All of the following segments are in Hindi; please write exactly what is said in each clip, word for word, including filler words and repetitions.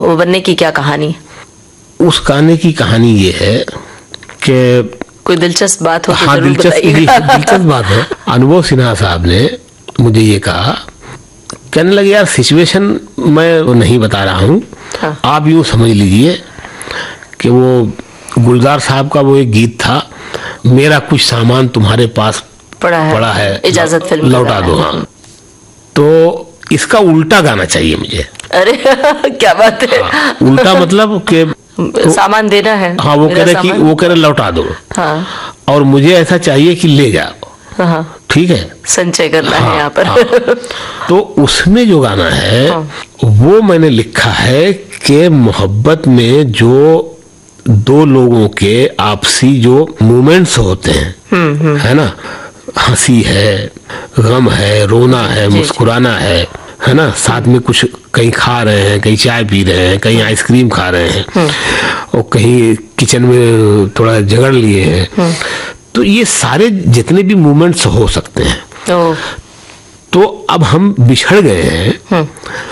वो बनने की क्या कहानी? उस गाने की कहानी ये है कि कोई दिलचस्प बात हो तो हाँ, जरूर दिलचस्प बताइएगा। दिलचस्प बात है। अनुभव सिन्हा साहब ने मुझे ये कहा, कहने लगे यार सिचुएशन मैं नहीं बता रहा हूँ, हाँ। आप यूँ समझ लीजिए कि वो गुलजार साहब का वो एक गीत था, मेरा कुछ सामान तुम्हारे पास पड़ा है, पड़ा है इजाजत फिल्म लौटा दो। हाँ, तो इसका उल्टा गाना चाहिए मुझे। अरे क्या बात है। हाँ, उल्टा मतलब कि तो, सामान देना है। हाँ, वो कह रहे कि वो कह रहे लौटा दो। हाँ। और मुझे ऐसा चाहिए कि ले जाओ। हाँ। ठीक है, संचय करना हाँ, है यहाँ पर। हाँ। तो उसमें जो गाना है, हाँ। वो मैंने लिखा है कि मोहब्बत में जो दो लोगों के आपसी जो मूवमेंट्स होते हैं, है ना, हंसी है, गम है, रोना है, मुस्कुराना है है ना, साथ में कुछ कहीं खा रहे हैं, कहीं चाय पी रहे हैं, कहीं आइसक्रीम खा रहे हैं, और कहीं किचन में थोड़ा झगड़ लिए हैं, तो ये सारे जितने भी मूवमेंट्स हो सकते हैं, तो अब हम बिछड़ गए हैं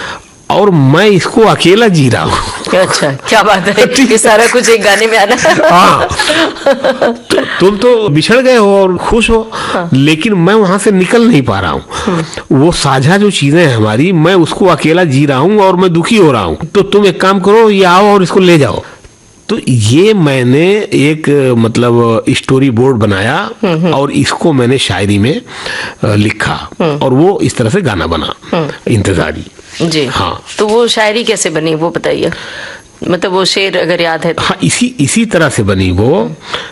और मैं इसको अकेला जी रहा हूँ। अच्छा, क्या बात है, ये सारा कुछ एक गाने में आना। हाँ, तो, तुम तो बिछड़ गए हो और खुश हो, हाँ। लेकिन मैं वहां से निकल नहीं पा रहा हूँ। वो साझा जो चीजें हैं हमारी, मैं उसको अकेला जी रहा हूँ और मैं दुखी हो रहा हूँ। तो तुम एक काम करो, ये आओ और इसको ले जाओ। तो ये मैंने एक मतलब स्टोरी बोर्ड बनाया और इसको मैंने शायरी में लिखा और वो इस तरह से गाना बना, इंतजारी जी। हाँ, तो वो शायरी कैसे बनी वो बताइए, मतलब वो शेर अगर याद है तो। हाँ, इसी इसी तरह से बनी वो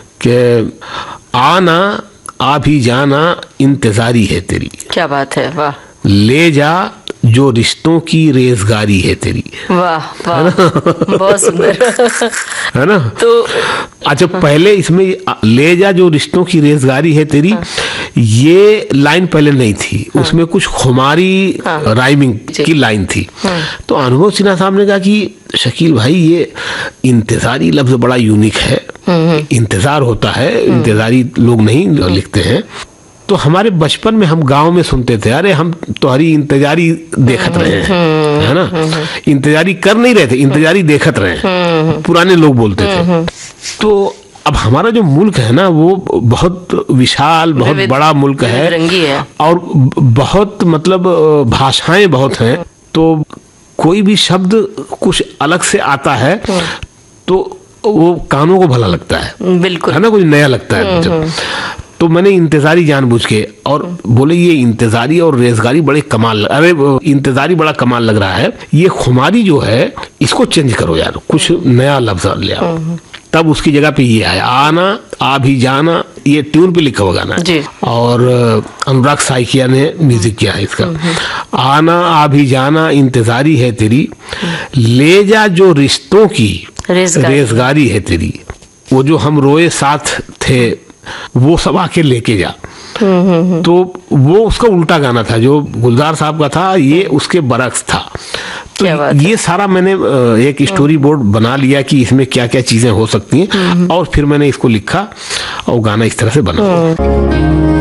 कि आना आ भी जाना इंतजारी है तेरी। क्या बात है, वाह। ले जा जो रिश्तों की रेजगारी है तेरी। वाह वाह, बहुत सुंदर है ना। तो अच्छा, पहले इसमें ले जा जो रिश्तों की रेजगारी है तेरी, हाँ। ये लाइन पहले नहीं थी, हाँ। उसमें कुछ खुमारी हाँ। राइमिंग की लाइन थी, हाँ। तो अनुभव सिन्हा साहब ने कहा कि शकील भाई ये इंतजारी लफ्ज बड़ा यूनिक है, इंतजार होता है, इंतजारी लोग नहीं लिखते हैं। तो हमारे बचपन में हम गांव में सुनते थे, अरे हम तुम्हारी इंतजारी देखत रहे हैं, है ना, इंतजारी कर नहीं रहे थे, इंतजारी देखत रहे हैं, पुराने लोग बोलते थे। तो अब हमारा जो मुल्क है ना वो बहुत विशाल, बहुत बड़ा मुल्क है और बहुत मतलब भाषाएं बहुत हैं, तो कोई भी शब्द कुछ अलग से आता है तो वो कानों को भला लगता है, बिल्कुल, है ना, कुछ नया लगता है। तो मैंने इंतजारी जानबूझ के, और बोले ये इंतजारी और रेजगारी बड़े कमाल, अरे इंतजारी बड़ा कमाल लग रहा है, ये खुमारी जो है इसको चेंज करो यार, कुछ नया लफ्ज ले आओ। तब उसकी जगह पे ये आया, आना आ भी जाना, ये ट्यून पे लिखा हुआ गाना है और अनुराग साइकिया ने म्यूजिक किया है इसका। आना आ भी जाना इंतजारी है तेरी, ले जा जो रिश्तों की रेजगारी है तेरी। वो जो हम रोए साथ थे वो सब आके लेके जा। तो वो उसका उल्टा गाना था, जो गुलजार साहब का था ये उसके बरक्स था। तो ये सारा मैंने एक स्टोरी बोर्ड बना लिया कि इसमें क्या क्या चीजें हो सकती हैं और फिर मैंने इसको लिखा और गाना इस तरह से बना।